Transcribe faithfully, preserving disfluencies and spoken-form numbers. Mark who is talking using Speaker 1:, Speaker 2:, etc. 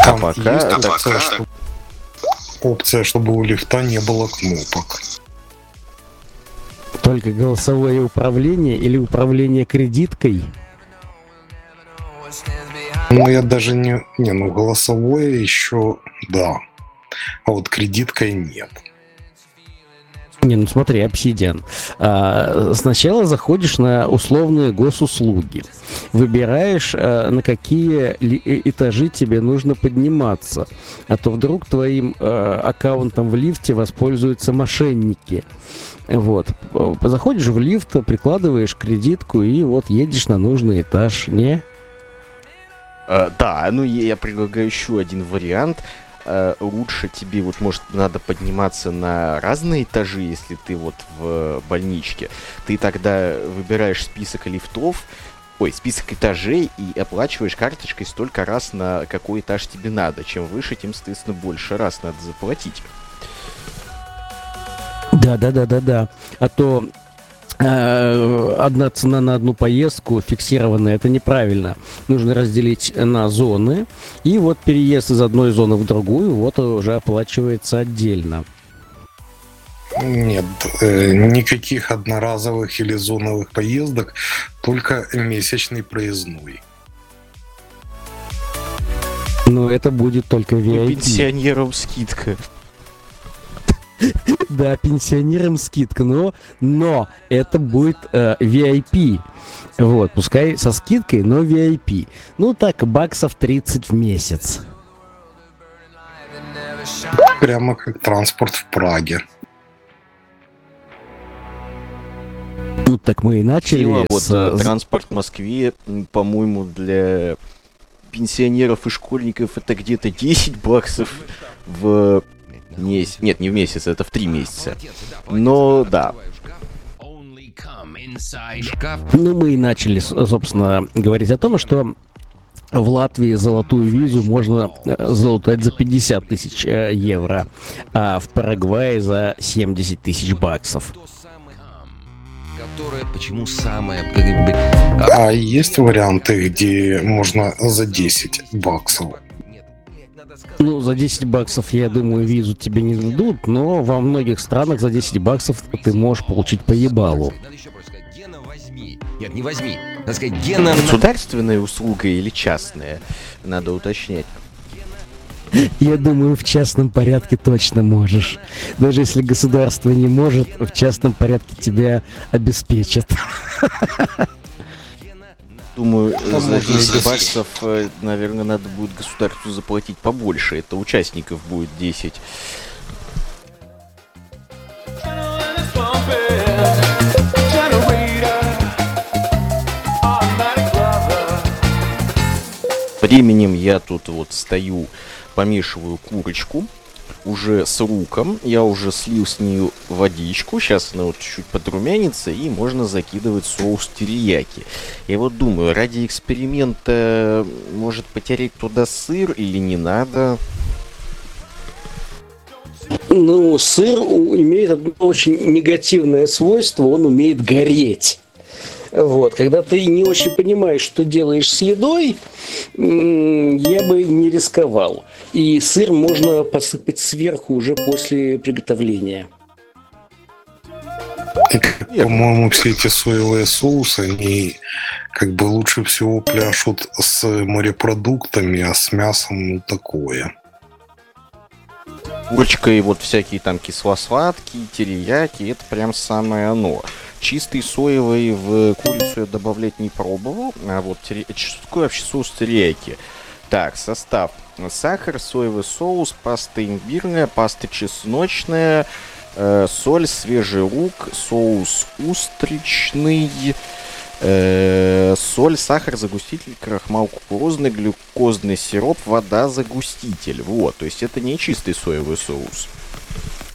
Speaker 1: А
Speaker 2: Там
Speaker 1: пока...
Speaker 2: есть
Speaker 1: так,
Speaker 2: опция, что... опция, чтобы у лифта не было кнопок.
Speaker 3: Только голосовое управление или управление кредиткой?
Speaker 2: Ну, я даже не... Не, ну, голосовое еще, да. А вот кредиткой нет.
Speaker 3: Не, ну смотри, Obsidian. А, сначала заходишь на условные госуслуги. Выбираешь, а, на какие ли, этажи тебе нужно подниматься. А то вдруг твоим а, аккаунтом в лифте воспользуются мошенники. Вот. Заходишь в лифт, прикладываешь кредитку и вот едешь на нужный этаж. Не?
Speaker 1: А, да, ну я предлагаю еще один вариант. Лучше тебе, вот, может, надо подниматься на разные этажи, если ты вот в больничке. Ты тогда выбираешь список лифтов, ой, список этажей и оплачиваешь карточкой столько раз, на какой этаж тебе надо. Чем выше, тем, соответственно, больше раз надо заплатить.
Speaker 3: Да-да-да-да-да. А то э, одна цена на одну поездку фиксированная, это неправильно. Нужно разделить на зоны. И вот переезд из одной зоны в другую, вот уже оплачивается отдельно.
Speaker 2: Нет, э, никаких одноразовых или зоновых поездок, только месячный проездной.
Speaker 3: Но это будет только ви ай пи.
Speaker 1: Пенсионерам скидка.
Speaker 3: Да, пенсионерам скидка, но, но это будет э, ви ай пи. Вот, пускай со скидкой, но ви ай пи. Ну так, баксов тридцать в месяц.
Speaker 2: Прямо как транспорт в Праге.
Speaker 3: Ну так мы и начали.
Speaker 1: Сила,
Speaker 3: с...
Speaker 1: вот, транспорт в Москве, по-моему, для пенсионеров и школьников это где-то десять баксов в месяц. Нет, не в месяц, это в три месяца. Но да.
Speaker 3: Ну мы и начали, собственно, говорить о том, что в Латвии золотую визу можно залутать за пятьдесят тысяч евро, а в Парагвае за семьдесят тысяч баксов.
Speaker 4: Которая почему самая...
Speaker 2: А есть варианты, где можно за десять баксов?
Speaker 3: Ну, за десять баксов, я думаю, визу тебе не дадут, но во многих странах за десять баксов ты можешь получить по ебалу.
Speaker 4: Надо еще просто сказать, Гена, возьми. Нет, не возьми. Надо сказать, Гена...
Speaker 1: Государственная услуга или частная? Надо уточнять.
Speaker 3: Я думаю, в частном порядке точно можешь. Даже если государство не может, в частном порядке тебя обеспечат.
Speaker 1: Думаю,
Speaker 2: Там
Speaker 1: за
Speaker 2: можно
Speaker 1: десять
Speaker 2: и
Speaker 1: баксов, наверное, надо будет государству заплатить побольше. Это участников будет десять. Временем я тут вот стою, помешиваю курочку уже с луком. Я уже слил с нее водичку. Сейчас она вот чуть-чуть подрумянится, и можно закидывать соус терияки. Я вот думаю, ради эксперимента может потереть туда сыр или не надо?
Speaker 3: Ну, сыр имеет одно очень негативное свойство, он умеет гореть. Вот. Когда ты не очень понимаешь, что делаешь с едой, я бы не рисковал. И сыр можно посыпать сверху уже после приготовления.
Speaker 2: И, по-моему, все эти соевые соусы, они как бы лучше всего пляшут с морепродуктами, а с мясом ну такое.
Speaker 1: Курочка и вот всякие там кисло-сладкие, терияки, это прям самое оно. Чистый соевый в курицу я добавлять не пробовал. А вот тери... что такое вообще соус терияки? Так, состав. Сахар, соевый соус, паста имбирная, паста чесночная, э, соль, свежий лук, соус устричный, э, соль, сахар, загуститель, крахмал кукурузный, глюкозный сироп, вода, загуститель. Вот, то есть это не чистый соевый соус.